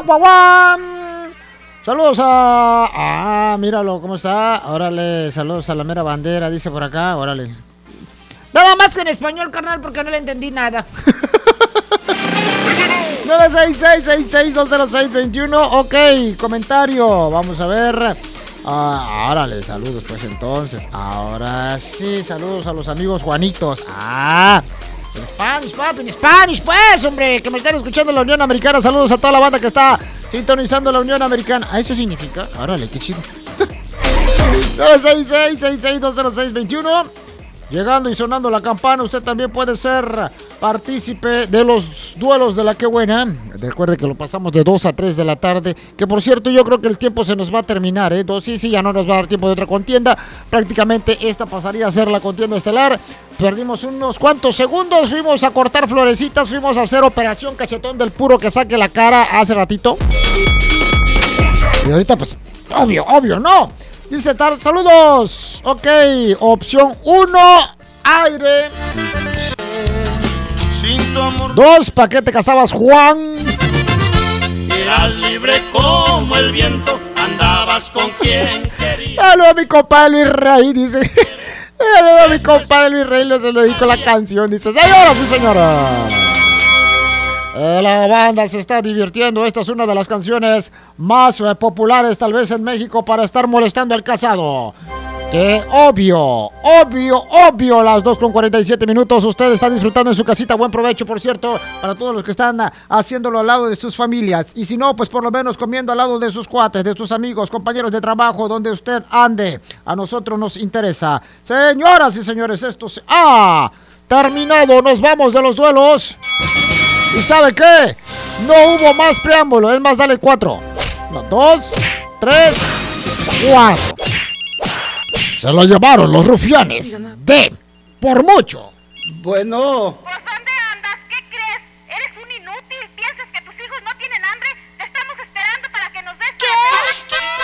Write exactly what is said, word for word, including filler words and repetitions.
guau, guau, guau. Saludos a... Ah, míralo, ¿cómo está? Órale, saludos a la mera bandera, dice por acá, órale. Nada más que en español, carnal, porque no le entendí nada. nueve seis seis, seis seis dos cero seis dos uno. Ok, comentario. Vamos a ver. Ah, órale, saludos pues entonces. Ahora sí, saludos a los amigos Juanitos. Ah, en Spanish, papi, en Spanish, pues, hombre, que me están escuchando en la Unión Americana. Saludos a toda la banda que está sintonizando la Unión Americana. ¿Ah, eso significa? Órale, qué chido. nueve seis seis, seis seis dos cero seis dos uno. Llegando y sonando la campana, usted también puede ser partícipe de los duelos de la que buena. Recuerde que lo pasamos de dos a tres de la tarde, que por cierto yo creo que el tiempo se nos va a terminar, ¿eh? Sí, sí, ya no nos va a dar tiempo de otra contienda. Prácticamente esta pasaría a ser la contienda estelar. Perdimos unos cuantos segundos, fuimos a cortar florecitas, fuimos a hacer operación cachetón del puro que saque la cara hace ratito. Y ahorita pues, obvio, obvio, no. Dice, tar, saludos. Ok, opción uno, aire. Sin tu amor. Dos, ¿para qué te casabas, Juan? Eras libre como el viento, andabas con quien querías. Saludos a mi compadre Luis Rey, dice. Saludos a mi compadre Luis Rey, le dedico la canción. Dice, señoras y señoras, Eh, la banda se está divirtiendo. Esta es una de las canciones más eh, populares tal vez en México para estar molestando al casado. Que obvio, obvio, obvio, las dos con cuarenta y siete minutos. Usted está disfrutando en su casita. Buen provecho, por cierto, para todos los que están uh, haciéndolo al lado de sus familias. Y si no, pues por lo menos comiendo al lado de sus cuates, de sus amigos, compañeros de trabajo, donde usted ande. A nosotros nos interesa. Señoras y señores, esto se... ¡Ah! Terminado, nos vamos de los duelos. ¿Y sabe qué? No hubo más preámbulo, es más, dale cuatro. No, dos, tres, cuatro. Se lo llevaron los rufianes de por mucho. Bueno.